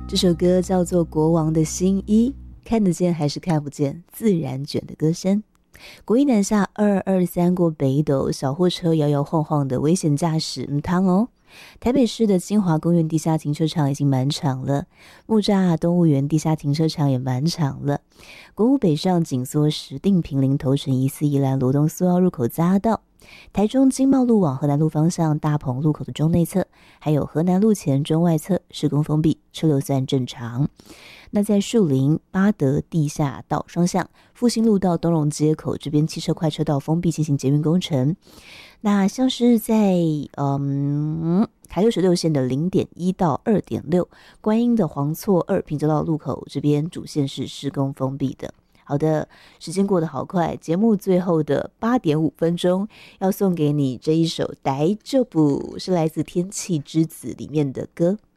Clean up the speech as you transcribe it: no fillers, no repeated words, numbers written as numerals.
这首歌叫做《国王的新衣》，看得见还是看不见，自然卷的歌声。国一南下223过北斗，小货车摇摇晃晃的危险驾驶，汤哦。台北市的金华公园地下停车场已经满场了，木栅动物园地下停车场也满场了。国五北上紧缩石碇坪林头城宜四宜兰罗东苏澳入口匝道，台中经贸路往河南路方向大鹏路口的中内侧，还有河南路前中外侧施工封闭，车流算正常。那在树林八德地下道双向复兴路到东荣街口这边汽车快车道封闭进行捷运工程。那像是在台66线的 0.1 到 2.6 观音的黄错2平交道路口这边主线是施工封闭的。好的，时间过得好快，节目最后的8.5分钟要送给你这一首《大丈夫》，是来自天气之子里面的歌。